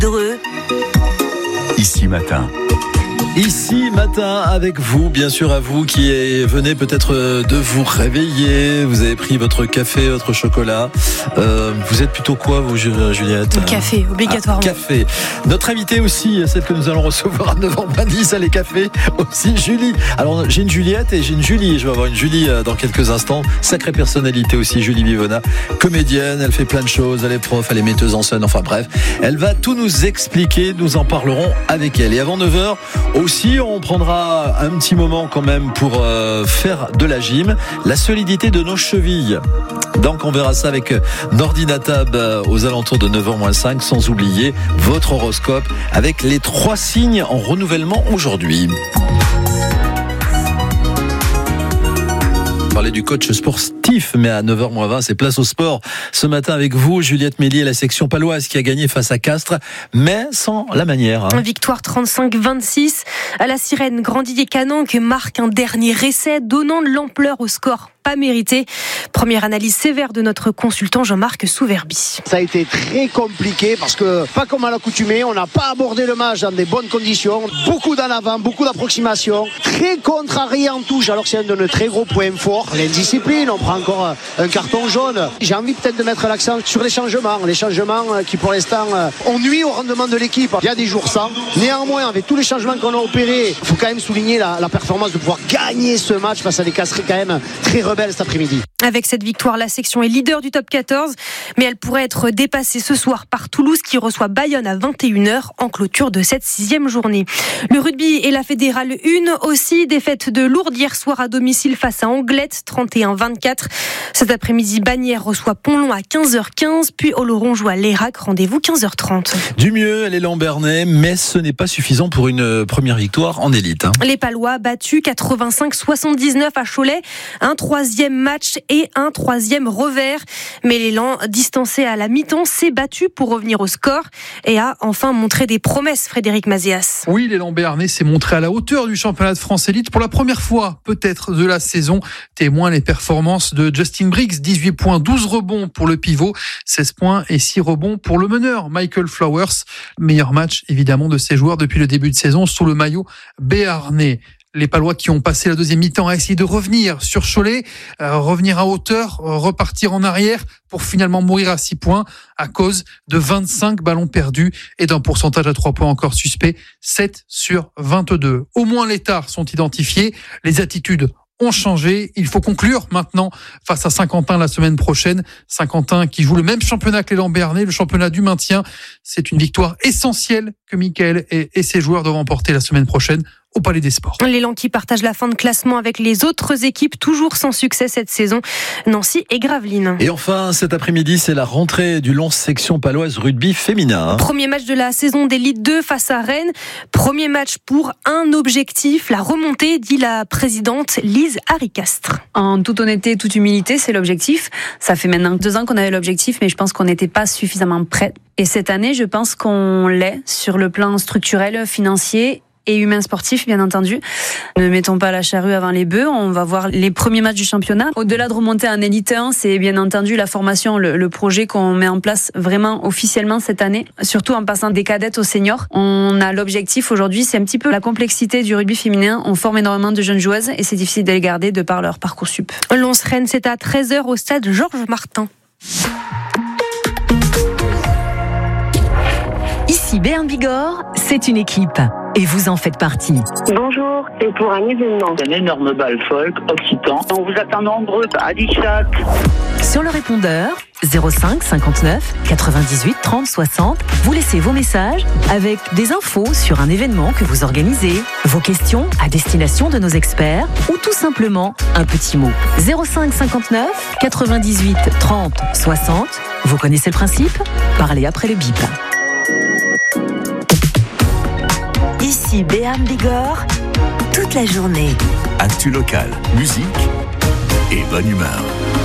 Dreux. Ici matin. Ici matin avec vous, bien sûr à vous qui venez peut-être de vous réveiller. Vous avez pris votre café, votre chocolat. Vous êtes plutôt quoi vous, Juliette ? Café, obligatoirement. Café. Notre invitée aussi, celle que nous allons recevoir à 9h10 à les cafés, aussi Julie. Alors j'ai une Juliette et j'ai une Julie. Je vais avoir une Julie dans quelques instants. Sacrée personnalité aussi, Julie Vivona. Comédienne, elle fait plein de choses. Elle est prof, elle est metteuse en scène. Enfin bref, elle va tout nous expliquer. Nous en parlerons avec elle. Et avant 9h, aussi, on prendra un petit moment quand même pour faire de la gym, la solidité de nos chevilles. Donc on verra ça avec Nordinatab aux alentours de 9h-5, sans oublier votre horoscope avec les 3 signes en renouvellement aujourd'hui. On parlait du coach sportif, mais à 9h-20, c'est place au sport. Ce matin avec vous, Juliette Mélier, la section paloise qui a gagné face à Castres, mais sans la manière. Victoire 35-26 à la Sirène. Grandier Cananque marque un dernier essai, donnant de l'ampleur au score pas mérité. Première analyse sévère de notre consultant Jean-Marc Souverbi. Ça a été très compliqué parce que, pas comme à l'accoutumée, on n'a pas abordé le match dans des bonnes conditions. Beaucoup d'en avant, beaucoup d'approximation. Très contrarié en touche, alors que c'est un de nos très gros points forts. L'indiscipline, on prend encore un carton jaune. J'ai envie peut-être de mettre l'accent sur les changements. Les changements qui, pour l'instant, ont nuit au rendement de l'équipe. Il y a des jours sans. Néanmoins, avec tous les changements qu'on a opérés, il faut quand même souligner la performance de pouvoir gagner ce match face à des Castres quand même très rebelles cet après-midi. Avec cette victoire, la section est leader du top 14, mais elle pourrait être dépassée ce soir par Toulouse qui reçoit Bayonne à 21h en clôture de cette 6e journée. Le rugby et la fédérale 1 aussi, défaite de Lourdes hier soir à domicile face à Anglette, 31-24. Cet après-midi, Bagnères reçoit Pont-Long à 15h15, puis Oloron joue à Lérac, rendez-vous 15h30. Du mieux, l'élan Bernay, mais ce n'est pas suffisant pour une première victoire en élite. Les Palois battus 85-79 à Cholet, un 3e match et un 3e revers. Mais l'élan, distancé à la mi-temps, s'est battu pour revenir au score et a enfin montré des promesses, Frédéric Mazéas. Oui, l'élan Béarnais s'est montré à la hauteur du championnat de France élite pour la première fois, peut-être de la saison. Témoin les performances de Justin Briggs, 18 points, 12 rebonds pour le pivot, 16 points et 6 rebonds pour le meneur, Michael Flowers. Meilleur match, évidemment, de ses joueurs depuis le début de saison sous le maillot béarnais. Les Palois qui ont passé la deuxième mi-temps à essayer de revenir sur Cholet, revenir à hauteur, repartir en arrière pour finalement mourir à 6 points à cause de 25 ballons perdus et d'un pourcentage à 3 points encore suspect, 7 sur 22. Au moins les tares sont identifiés, les attitudes ont changé. Il faut conclure maintenant face à Saint-Quentin la semaine prochaine. Saint-Quentin qui joue le même championnat que l'élan Béarnais, le championnat du maintien. C'est une victoire essentielle que Mickaël et ses joueurs doivent remporter la semaine prochaine au Palais des Sports. L'élan qui partage la fin de classement avec les autres équipes, toujours sans succès cette saison, Nancy et Gravelines. Et enfin, cet après-midi, c'est la rentrée du Lens section paloise rugby féminin. Premier match de la saison d'élite 2 face à Rennes. Premier match pour un objectif, la remontée, dit la présidente Lise Harry-Castres. En toute honnêteté, toute humilité, c'est l'objectif. Ça fait maintenant 2 ans qu'on avait l'objectif, mais je pense qu'on n'était pas suffisamment prêts. Et cette année, je pense qu'on l'est sur le plan structurel, financier et humain sportif, bien entendu. Ne mettons pas la charrue avant les bœufs. On va voir les premiers matchs du championnat. Au-delà de remonter en élite 1, c'est bien entendu la formation, le projet qu'on met en place vraiment officiellement cette année, surtout en passant des cadettes aux seniors. On a l'objectif aujourd'hui, c'est un petit peu la complexité du rugby féminin. On forme énormément de jeunes joueuses et c'est difficile de les garder de par leur parcours sup. Lens-Rennes, c'est à 13h au stade Georges Martin. Ici Béarn Bigorre, c'est une équipe. Et vous en faites partie. Bonjour, c'est pour un événement. Un énorme bal folk occitan. On vous attend nombreux à Dichat. Sur le répondeur 05 59 98 30 60, vous laissez vos messages avec des infos sur un événement que vous organisez, vos questions à destination de nos experts ou tout simplement un petit mot. 05 59 98 30 60. Vous connaissez le principe ? Parlez après le bip. Ici Béarn Bigorre, toute la journée. Actu local, musique et bonne humeur.